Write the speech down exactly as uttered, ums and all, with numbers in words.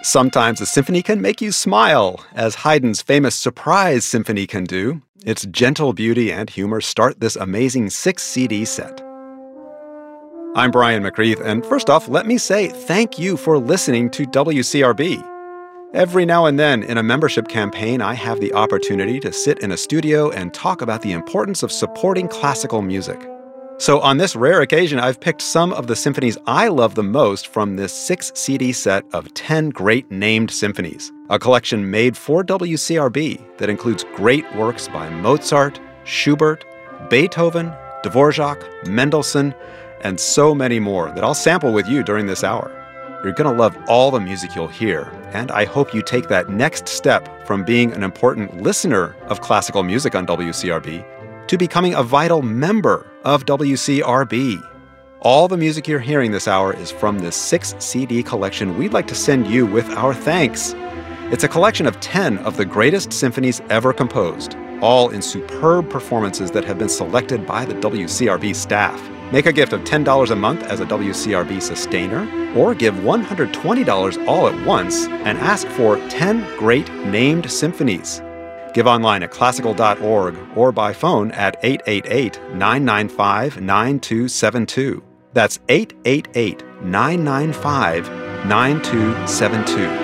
Sometimes a symphony can make you smile, as Haydn's famous Surprise Symphony can do. Its gentle beauty and humor start this amazing six C D set. I'm Brian McCreath, and first off, let me say thank you for listening to W C R B. Every now and then in a membership campaign, I have the opportunity to sit in a studio and talk about the importance of supporting classical music. So on this rare occasion, I've picked some of the symphonies I love the most from this six C D set of ten great named symphonies, a collection made for W C R B that includes great works by Mozart, Schubert, Beethoven, Dvorak, Mendelssohn, and so many more that I'll sample with you during this hour. You're going to love all the music you'll hear, and I hope you take that next step from being an important listener of classical music on W C R B to becoming a vital member of W C R B. All the music you're hearing this hour is from this six C D collection we'd like to send you with our thanks. It's a collection of ten of the greatest symphonies ever composed, all in superb performances that have been selected by the W C R B staff. Make a gift of ten dollars a month as a W C R B sustainer, or give one hundred twenty dollars all at once and ask for ten great named symphonies. Give online at classical dot org or by phone at eight eight eight, nine nine five, nine two seven two. That's eight eight eight, nine nine five, nine two seven two.